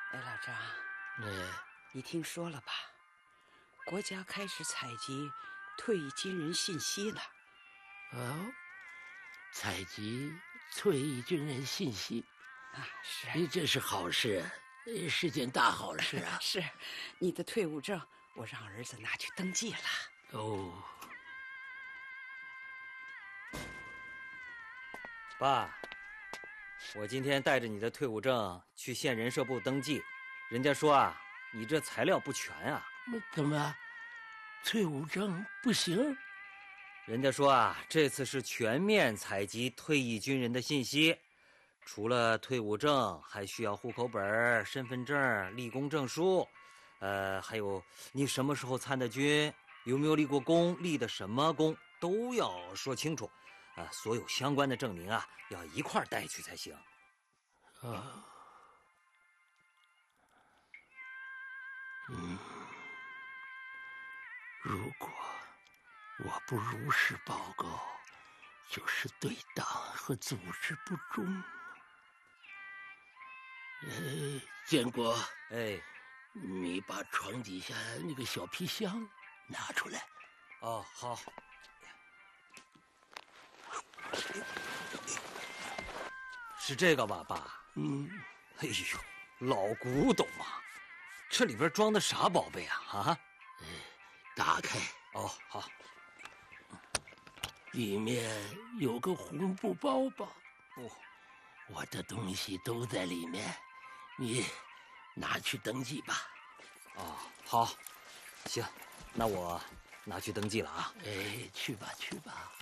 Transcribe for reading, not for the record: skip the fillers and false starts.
哎，老张，你听说了吧？国家开始采集退役军人信息了。 哦，采集退役军人信息啊，是， 这是好事，是件大好事啊！ 是，你的退伍证我让儿子拿去登记了。 哦， 爸，我今天带着你的退伍证去县人社部登记，人家说啊，你这材料不全啊。 怎么，退伍证不行？ 人家说啊，这次是全面采集退役军人的信息，除了退伍证，还需要户口本、身份证、立功证书，还有你什么时候参的军，有没有立过功，立的什么功，都要说清楚。所有相关的证明啊，要一块儿带去才行。 如果我不如实报告，就是对党和组织不忠。建国，你把床底下那个小皮箱拿出来。 哦，好。是这个吧，爸？哎呦，老古董啊！这里边装的啥宝贝啊？啊？ 打开。 哦，好。 里面有个红布包包。 哦， 我的东西都在里面，你拿去登记吧。 哦，好，行，那我拿去登记了啊。 去吧，去吧。